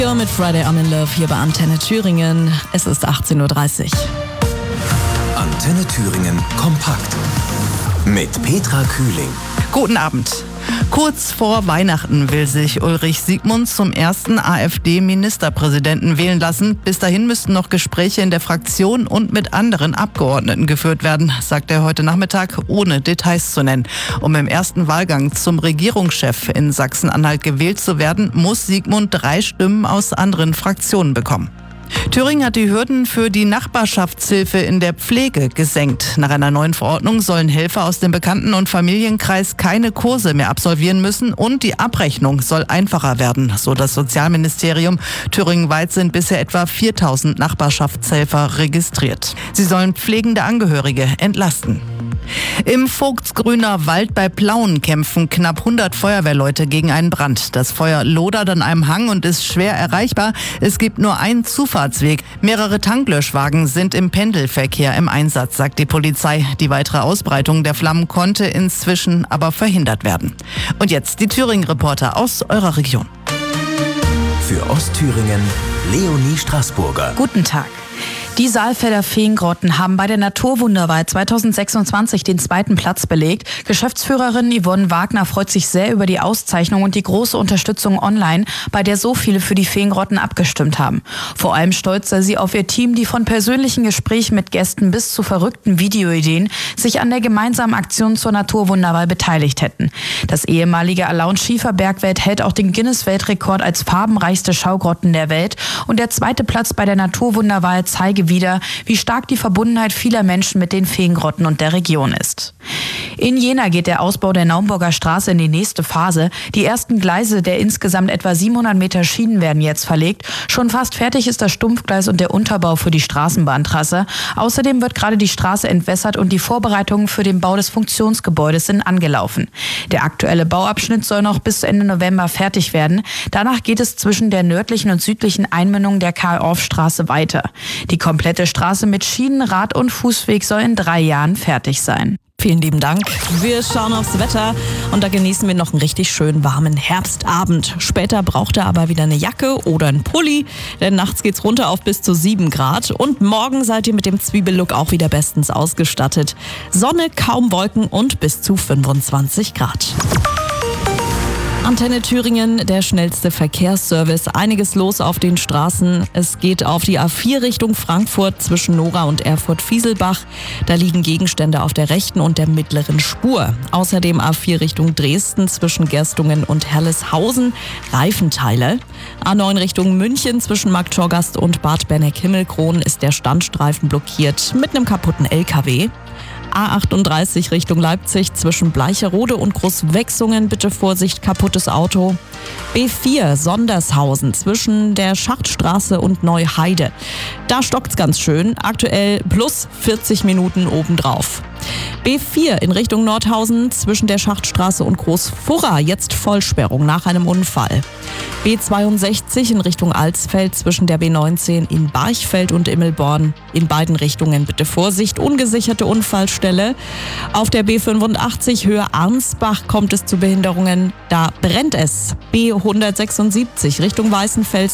Ja, mit Friday I'm in Love hier bei Antenne Thüringen. Es ist 18:30 Uhr. Antenne Thüringen kompakt mit Petra Kühling. Guten Abend. Kurz vor Weihnachten will sich Ulrich Siegmund zum ersten AfD-Ministerpräsidenten wählen lassen. Bis dahin müssten noch Gespräche in der Fraktion und mit anderen Abgeordneten geführt werden, sagt er heute Nachmittag, ohne Details zu nennen. Um im ersten Wahlgang zum Regierungschef in Sachsen-Anhalt gewählt zu werden, muss Siegmund 3 Stimmen aus anderen Fraktionen bekommen. Thüringen hat die Hürden für die Nachbarschaftshilfe in der Pflege gesenkt. Nach einer neuen Verordnung sollen Helfer aus dem Bekannten- und Familienkreis keine Kurse mehr absolvieren müssen und die Abrechnung soll einfacher werden, so das Sozialministerium. Thüringenweit sind bisher etwa 4.000 Nachbarschaftshelfer registriert. Sie sollen pflegende Angehörige entlasten. Im Vogtsgrüner Wald bei Plauen kämpfen knapp 100 Feuerwehrleute gegen einen Brand. Das Feuer lodert an einem Hang und ist schwer erreichbar. Es gibt nur einen Zufahrtsweg. Mehrere Tanklöschwagen sind im Pendelverkehr im Einsatz, sagt die Polizei. Die weitere Ausbreitung der Flammen konnte inzwischen aber verhindert werden. Und jetzt die Thüringen-Reporter aus eurer Region. Für Ostthüringen Leonie Straßburger. Guten Tag. Die Saalfelder Feengrotten haben bei der Naturwunderwahl 2026 den 2. Platz belegt. Geschäftsführerin Yvonne Wagner freut sich sehr über die Auszeichnung und die große Unterstützung online, bei der so viele für die Feengrotten abgestimmt haben. Vor allem stolz sei sie auf ihr Team, die von persönlichen Gesprächen mit Gästen bis zu verrückten Videoideen sich an der gemeinsamen Aktion zur Naturwunderwahl beteiligt hätten. Das ehemalige Alaun Schieferbergwelt hält auch den Guinness-Weltrekord als farbenreichste Schaugrotten der Welt. Und der 2. Platz bei der Naturwunderwahl zeige wieder, wie stark die Verbundenheit vieler Menschen mit den Feengrotten und der Region ist. In Jena geht der Ausbau der Naumburger Straße in die nächste Phase. Die ersten Gleise der insgesamt etwa 700 Meter Schienen werden jetzt verlegt. Schon fast fertig ist das Stumpfgleis und der Unterbau für die Straßenbahntrasse. Außerdem wird gerade die Straße entwässert und die Vorbereitungen für den Bau des Funktionsgebäudes sind angelaufen. Der aktuelle Bauabschnitt soll noch bis Ende November fertig werden. Danach geht es zwischen der nördlichen und südlichen Einmündung der Karl-Orff-Straße weiter. Die komplette Straße mit Schienen, Rad- und Fußweg soll in 3 Jahren fertig sein. Vielen lieben Dank. Wir schauen aufs Wetter und da genießen wir noch einen richtig schön warmen Herbstabend. Später braucht er aber wieder eine Jacke oder einen Pulli, denn nachts geht's runter auf bis zu 7 Grad. Und morgen seid ihr mit dem Zwiebellook auch wieder bestens ausgestattet. Sonne, kaum Wolken und bis zu 25 Grad. Antenne Thüringen, der schnellste Verkehrsservice. Einiges los auf den Straßen. Es geht auf die A4 Richtung Frankfurt zwischen Nora und Erfurt-Fieselbach. Da liegen Gegenstände auf der rechten und der mittleren Spur. Außerdem A4 Richtung Dresden zwischen Gerstungen und Herleshausen. Reifenteile. A9 Richtung München zwischen Marktschorgast und Bad Benneck-Himmelkron ist der Standstreifen blockiert mit einem kaputten LKW. A38 Richtung Leipzig zwischen Bleicherode und Großwechsungen, bitte Vorsicht, kaputtes Auto. B4 Sondershausen zwischen der Schachtstraße und Neuheide. Da stockt's ganz schön, aktuell plus 40 Minuten obendrauf. B4 in Richtung Nordhausen zwischen der Schachtstraße und Großfurra, jetzt Vollsperrung nach einem Unfall. B62 in Richtung Alsfeld zwischen der B19 in Barchfeld und Immelborn. In beiden Richtungen bitte Vorsicht, ungesicherte Unfallstelle. Auf der B85 Höhe Arnsbach kommt es zu Behinderungen, da brennt es. B176 Richtung Weißenfels